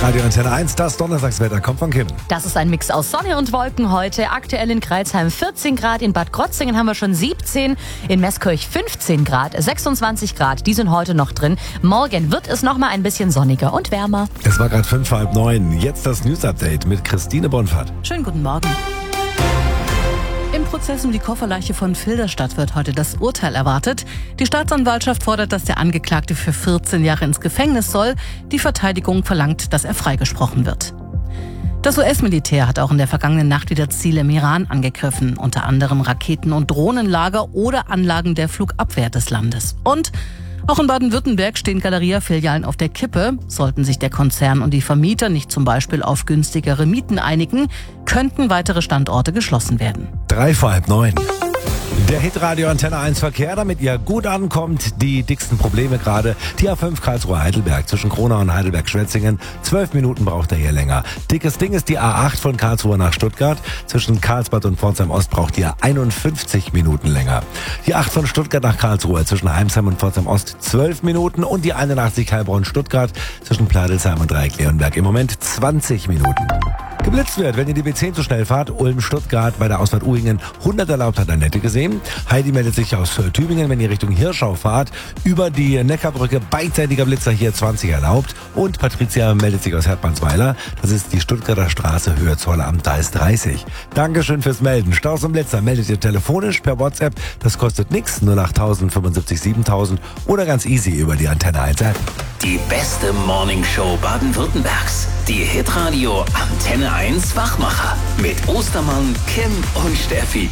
Hitradio Antenne 1, das Donnerstagswetter kommt von Kim. Das ist ein Mix aus Sonne und Wolken heute. Aktuell in Crailsheim 14 Grad, in Bad Krotzingen haben wir schon 17, in Meßkirch 15 Grad, 26 Grad, die sind heute noch drin. Morgen wird es noch mal ein bisschen sonniger und wärmer. Es war gerade 8:55. Jetzt das News-Update mit Christine Bonfahrt. Schönen guten Morgen. Im Prozess um die Kofferleiche von Filderstadt wird heute das Urteil erwartet. Die Staatsanwaltschaft fordert, dass der Angeklagte für 14 Jahre ins Gefängnis soll. Die Verteidigung verlangt, dass er freigesprochen wird. Das US-Militär hat auch in der vergangenen Nacht wieder Ziele im Iran angegriffen, unter anderem Raketen- und Drohnenlager oder Anlagen der Flugabwehr des Landes. Und auch in Baden-Württemberg stehen Galeria-Filialen auf der Kippe. Sollten sich der Konzern und die Vermieter nicht zum Beispiel auf günstigere Mieten einigen, könnten weitere Standorte geschlossen werden. 8:55. Der Hitradio Antenne 1 Verkehr, damit ihr gut ankommt. Die dicksten Probleme gerade. Die A5 Karlsruhe-Heidelberg zwischen Kronau und Heidelberg-Schwetzingen. 12 Minuten braucht er hier länger. Dickes Ding ist die A8 von Karlsruhe nach Stuttgart. Zwischen Karlsbad und Pforzheim-Ost braucht ihr 51 Minuten länger. Die 8 von Stuttgart nach Karlsruhe zwischen Heimsheim und Pforzheim-Ost 12 Minuten. Und die 81 Heilbronn-Stuttgart zwischen Pladelsheim und Dreieck-Leonberg im Moment 20 Minuten. Geblitzt wird, wenn ihr die B10 zu schnell fahrt. Ulm-Stuttgart bei der Ausfahrt Uhingen 100 erlaubt, hat Annette gesehen. Heidi meldet sich aus Tübingen, wenn ihr Richtung Hirschau fahrt. Über die Neckarbrücke beidseitiger Blitzer hier 20 erlaubt. Und Patricia meldet sich aus Hertmannsweiler. Das ist die Stuttgarter Straße, Höhe Zolleramt, da ist 30. Dankeschön fürs Melden. Staus und Blitzer meldet ihr telefonisch per WhatsApp. Das kostet nichts, 08000 75 7000 oder ganz easy über die Antenne 1 App. Die beste Morningshow Baden-Württembergs. Die Hitradio Antenne 1 Wachmacher. Mit Ostermann, Kim und Steffi.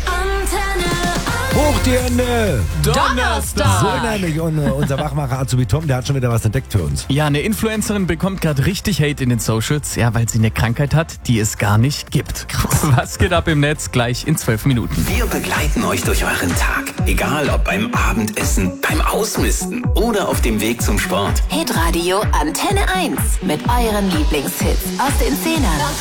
Hoch die Hände! Donnerstag! So nämlich. Und unser Wachmacher Azubi Tom, der hat schon wieder was entdeckt für uns. Ja, eine Influencerin bekommt gerade richtig Hate in den Socials, ja, weil sie eine Krankheit hat, die es gar nicht gibt. Was geht ab im Netz? Gleich in 12 Minuten. Wir begleiten euch durch euren Tag. Egal ob beim Abendessen, beim Ausmisten oder auf dem Weg zum Sport. Hitradio Antenne 1 mit euren Lieblingshits aus den 10ern